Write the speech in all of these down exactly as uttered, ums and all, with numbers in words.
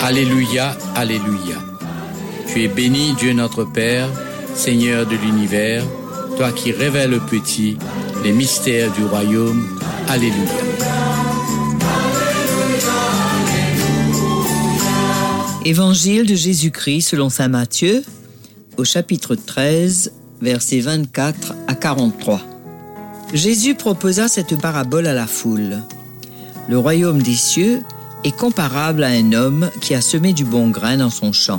Alléluia, Alléluia. Tu es béni, Dieu notre Père, Seigneur de l'univers, toi qui révèles aux petits les mystères du royaume. Alléluia. Évangile de Jésus-Christ selon saint Matthieu, au chapitre treize, versets vingt-quatre à quarante-trois. Jésus proposa cette parabole à la foule. Le royaume des cieux est comparable à un homme qui a semé du bon grain dans son champ.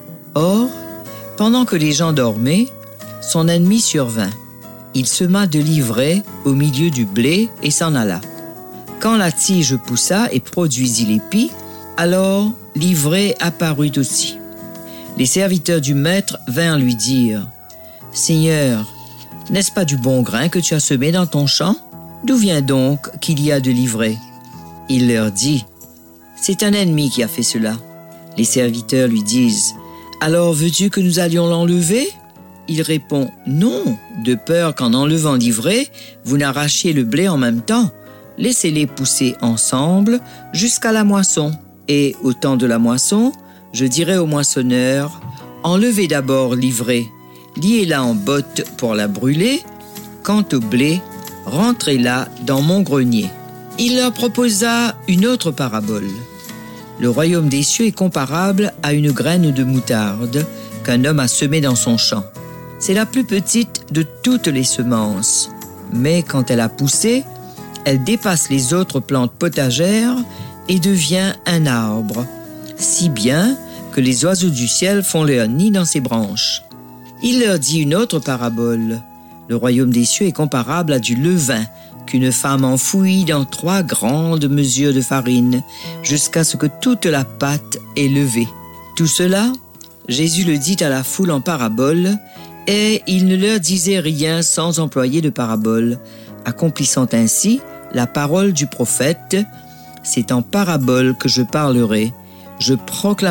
Or, pendant que les gens dormaient, son ennemi survint. Il sema de l'ivraie au milieu du blé et s'en alla. Quand la tige poussa et produisit l'épi, alors l'ivraie apparut aussi. Les serviteurs du maître vinrent lui dire : « Seigneur, n'est-ce pas du bon grain que tu as semé dans ton champ ? D'où vient donc qu'il y a de l'ivraie ?» Il leur dit : « C'est un ennemi qui a fait cela. » Les serviteurs lui disent : « Alors veux-tu que nous allions l'enlever ? » Il répond : « Non, de peur qu'en enlevant l'ivraie, vous n'arrachiez le blé en même temps. Laissez-les pousser ensemble jusqu'à la moisson. Et au temps de la moisson, je dirai au moissonneur : enlevez d'abord l'ivraie, liez-la en botte pour la brûler. Quant au blé, rentrez-la dans mon grenier. » Il leur proposa une autre parabole. Le royaume des cieux est comparable à une graine de moutarde qu'un homme a semée dans son champ. C'est la plus petite de toutes les semences, mais quand elle a poussé, elle dépasse les autres plantes potagères et devient un arbre, si bien que les oiseaux du ciel font leur nid dans ses branches. Il leur dit une autre parabole. Le royaume des cieux est comparable à du levain qu'une femme enfouit dans trois grandes mesures de farine jusqu'à ce que toute la pâte est levée. Tout cela, Jésus le dit à la foule en parabole, et il ne leur disait rien sans employer de parabole, accomplissant ainsi la parole du prophète : « C'est en parabole que je parlerai, je proclamerai